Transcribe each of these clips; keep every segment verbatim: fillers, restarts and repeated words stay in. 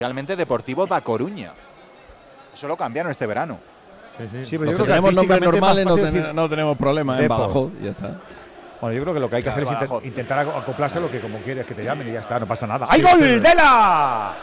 realmente Deportivo da Coruña. Eso lo cambiaron este verano. Sí, sí. Sí, pero Los yo que creo que tenemos nombres normales no, decir, ten, no tenemos problema en Badajoz. Ya está. Bueno, yo creo que lo que hay que Claro, hacer es Badajoz. intent intentar acoplarse a lo que como quieres que te llamen y ya está, no pasa nada. ¡Hay Sí, gol sí, de la!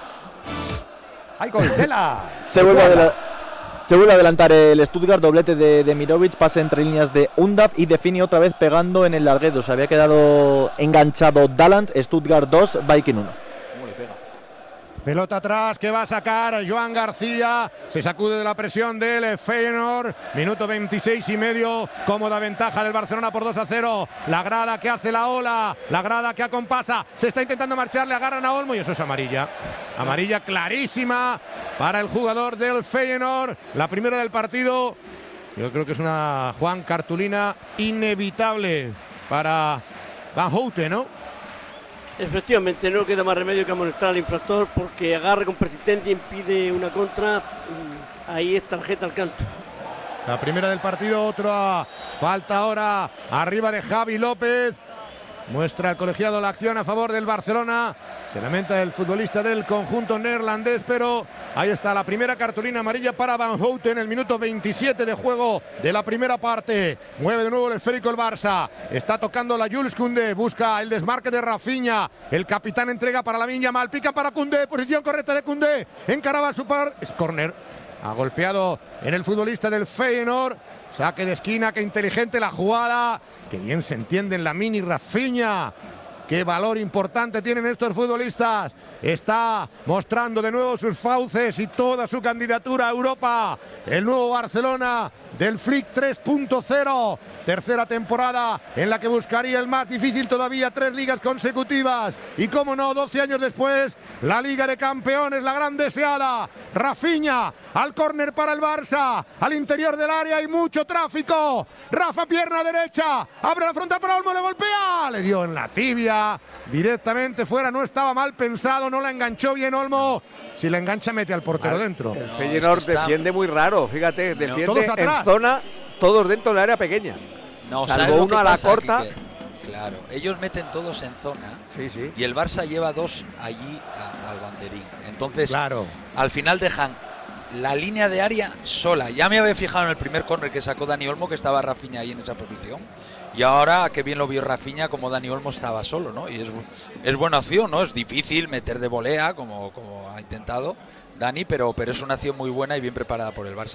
¡Hay gol de la! Se vuelve, a se vuelve a adelantar el Stuttgart, doblete de, de Mirovic, pase entre líneas de Undav y define otra vez pegando en el larguero. Se había quedado enganchado Daland, Stuttgart dos, Viking uno. ¿Cómo le pega? Pelota atrás que va a sacar Joan García. Se sacude de la presión del Feyenoord. Minuto veintiséis y medio. Cómoda ventaja del Barcelona por dos a cero. La grada que hace la ola. La grada que acompasa. Se está intentando marchar. Le agarran a Olmo y eso es amarilla. Amarilla clarísima para el jugador del Feyenoord. La primera del partido. Yo creo que es una Juan cartulina inevitable para Van Houten, ¿no? Efectivamente, no queda más remedio que amonestar al infractor porque agarra con persistencia, impide una contra. Ahí es tarjeta al canto. La primera del partido, otra falta ahora arriba de Javi López. Muestra el colegiado la acción a favor del Barcelona. Se lamenta el futbolista del conjunto neerlandés, pero ahí está la primera cartulina amarilla para Van Houten en el minuto veintisiete de juego de la primera parte. Mueve de nuevo el esférico el Barça. Está tocando la Jules Koundé. Busca el desmarque de Rafinha. El capitán entrega para Lamine Yamal. Pica para Koundé. Posición correcta de Koundé. Encaraba su par. Es córner. Ha golpeado en el futbolista del Feyenoord. Saque de esquina. Qué inteligente la jugada. Qué bien se entienden Lamine y Rafinha. Qué valor importante tienen estos futbolistas. Está mostrando de nuevo sus fauces y toda su candidatura a Europa. El nuevo Barcelona del Flick tres punto cero. Tercera temporada en la que buscaría el más difícil todavía, tres ligas consecutivas. Y cómo no, doce años después, la Liga de Campeones, la gran deseada. Rafinha al córner para el Barça. Al interior del área hay mucho tráfico. Rafa, pierna derecha. Abre la frontal para Olmo, le golpea. Le dio en la tibia. Directamente fuera, no estaba mal pensado, no la enganchó bien Olmo. Si la engancha, mete al portero Vale. dentro. El No, Feyenoord es que está- defiende muy raro, fíjate, No. defiende Todos en atrás. zona, todos dentro del área pequeña. No, Salvo ¿sabes lo uno que a la pasa, corta. Quique? Claro, ellos meten todos en zona Sí, sí. y el Barça lleva dos allí a- al banderín. Entonces, Claro. al final dejan la línea de área sola. Ya me había fijado en el primer córner que sacó Dani Olmo, que estaba Rafinha ahí en esa posición. Y ahora, qué bien lo vio Rafinha, como Dani Olmo estaba solo, ¿no? Y es, es buena acción, ¿no? Es difícil meter de volea, como, como ha intentado Dani, pero, pero es una acción muy buena y bien preparada por el Barça.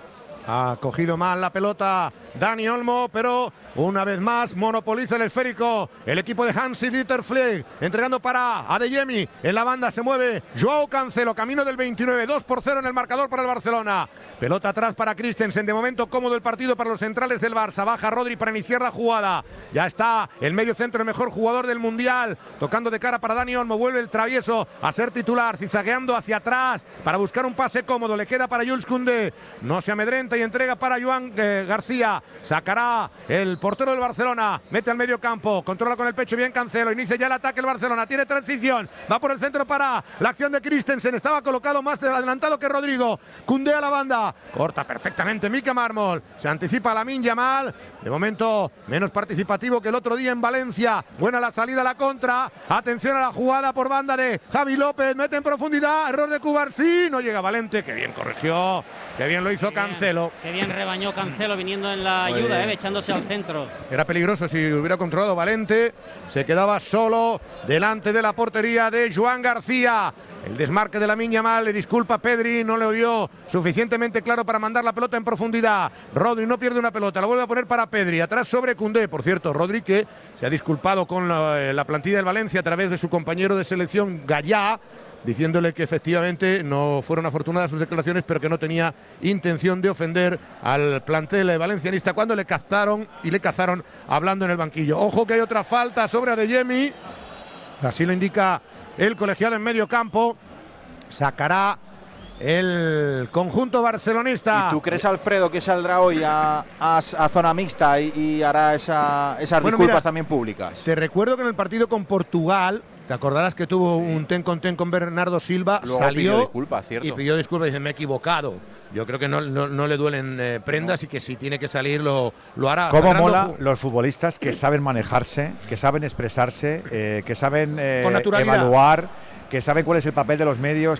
Ha cogido mal la pelota Dani Olmo, pero una vez más monopoliza el esférico el equipo de Hansi-Dieter Flick, entregando para Adeyemi. En la banda se mueve Joao Cancelo, camino del veintinueve, dos por cero en el marcador para el Barcelona. Pelota atrás para Christensen, de momento cómodo el partido para los centrales del Barça. Baja Rodri para iniciar la jugada. Ya está el medio centro, el mejor jugador del Mundial, tocando de cara para Dani Olmo. Vuelve el travieso a ser titular, zizagueando hacia atrás para buscar un pase cómodo. Le queda para Jules Koundé, no se amedrenta y entrega para Joan eh, García. Sacará el portero del Barcelona, mete al medio campo, controla con el pecho bien Cancelo, inicia ya el ataque el Barcelona, tiene transición, va por el centro para la acción de Christensen, estaba colocado más adelantado que Rodrigo. Koundé a la banda, corta perfectamente Mika Mármol, se anticipa Lamine Yamal, de momento menos participativo que el otro día en Valencia. Buena la salida a la contra, atención a la jugada por banda de Javi López, mete en profundidad, error de Cubarsí, no llega Valente, que bien corrigió, que bien lo hizo Qué bien, Cancelo. Qué bien rebañó Cancelo viniendo en la ayuda, eh, echándose al centro. Era peligroso si hubiera controlado Valente. Se quedaba solo delante de la portería de Joan García. El desmarque de Lamine Yamal, le disculpa Pedri, no le vio suficientemente claro para mandar la pelota en profundidad. Rodri no pierde una pelota, la vuelve a poner para Pedri, atrás sobre Koundé. Por cierto, Rodri que se ha disculpado con la, la plantilla del Valencia a través de su compañero de selección Gallá, diciéndole que efectivamente no fueron afortunadas sus declaraciones, pero que no tenía intención de ofender al plantel valencianista cuando le captaron y le cazaron hablando en el banquillo. Ojo que hay otra falta sobre Adeyemi, así lo indica el colegiado en medio campo. Sacará el conjunto barcelonista. ¿Y tú crees, Alfredo, que saldrá hoy a, a, a zona mixta y, y hará esa, esas Bueno, disculpas mira, también públicas? Te recuerdo que en el partido con Portugal, te acordarás que tuvo un ten con ten con Bernardo Silva, Luego salió pidió disculpas, cierto. y pidió disculpas y dice, me he equivocado. Yo creo que no, no, no le duelen eh, prendas no. Y que si tiene que salir lo, lo hará. ¿Cómo Sacando mola ju- los futbolistas que saben manejarse, que saben expresarse, eh, que saben eh, Con naturalidad. evaluar, que saben cuál es el papel de los medios,